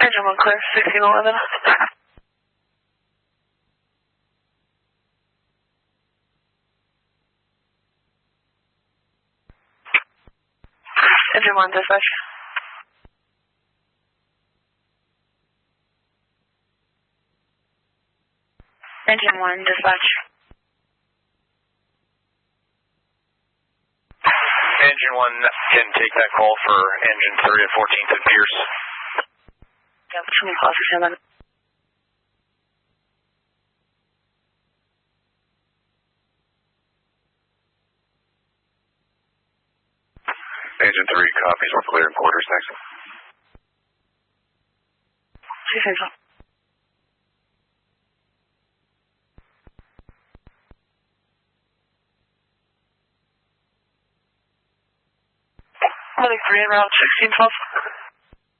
Engine 1 clear, 1611. Engine 1 dispatch. Engine 1 dispatch. Engine 1 can take that call for engine 3 at 14th and Pierce. Yeah, show me call 1611. Engine 3 copies, we're clear in quarters, thanks. See you soon. Running 3 en route 1612.